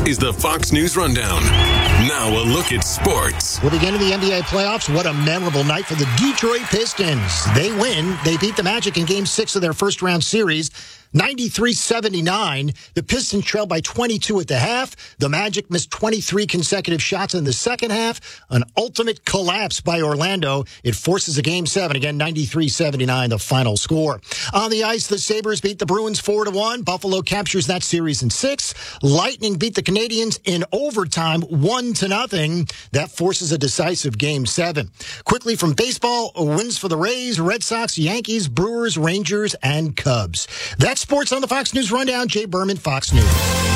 is the Fox News Rundown. Now a look at sports. We'll begin in the NBA playoffs. What a memorable night for the Detroit Pistons. They win. They beat the Magic in Game 6 of their first-round series, 93-79. The Pistons trailed by 22 at the half. The Magic missed 23 consecutive shots in the second half. An ultimate collapse by Orlando. It forces a Game 7. Again, 93-79, the final score. On the ice, the Sabres beat the Bruins 4-1. Buffalo captures that series in 6. Lightning beat the Canadiens in overtime 1-0. That forces a decisive Game 7. Quickly from baseball, wins for the Rays, Red Sox, Yankees, Brewers, Rangers, and Cubs. That's sports on the Fox News Rundown. Jay Berman, Fox News.